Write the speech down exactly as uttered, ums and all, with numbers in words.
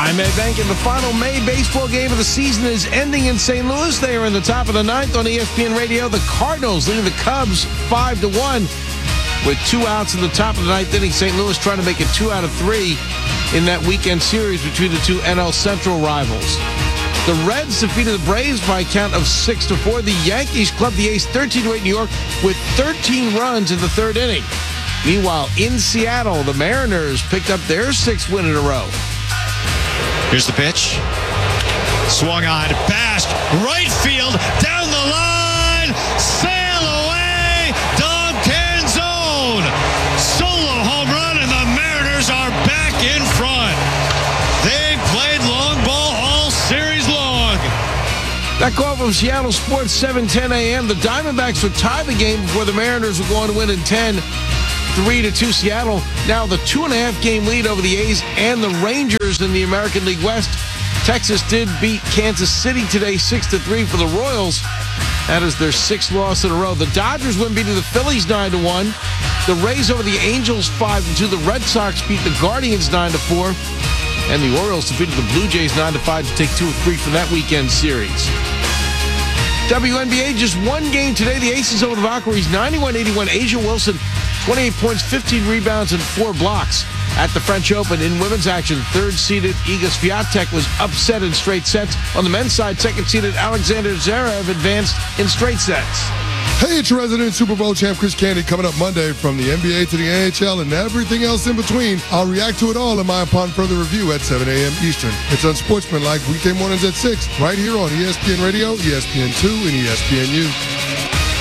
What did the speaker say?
Diamond Bank in the final May baseball game of the season is ending in Saint Louis. They are in the top of the ninth on E S P N Radio. The Cardinals leading the Cubs five to one with two outs in the top of the ninth inning. Saint Louis trying to make it two out of three in that weekend series between the two N L Central rivals. The Reds defeated the Braves by a count of six to four. The Yankees clubbed the A's thirteen to eight in New York with thirteen runs in the third inning. Meanwhile, in Seattle, the Mariners picked up their sixth win in a row. Here's the pitch. Swung on, bashed, right field, down the line, sail away, dog can zone. Solo home run, and the Mariners are back in front. They've played long ball all series long. That call from Seattle Sports, seven ten a.m. The Diamondbacks would tie the game before the Mariners were going to win in ten. three to two Seattle. Now the two and a half game lead over the A's and the Rangers in the American League West. Texas did beat Kansas City today six to three for the Royals. That is their sixth loss in a row. The Dodgers win beating the Phillies nine to one. The Rays over the Angels five to two. The Red Sox beat the Guardians nine to four. And the Orioles defeated the Blue Jays nine to five to take two or three from that weekend series. W N B A just one game today. The Aces over the Valkyries ninety-one eighty-one. Asia Wilson twenty-eight points, fifteen rebounds, and four blocks. At the French Open in women's action, third-seeded Iga Swiatek was upset in straight sets. On the men's side, second-seeded Alexander Zverev advanced in straight sets. Hey, it's your resident Super Bowl champ Chris Candy coming up Monday from the N B A to the N H L and everything else in between. I'll react to it all in my Upon Further Review at seven a.m. Eastern. It's Unsportsmanlike weekday mornings at six, right here on E S P N Radio, E S P N two, and E S P N U.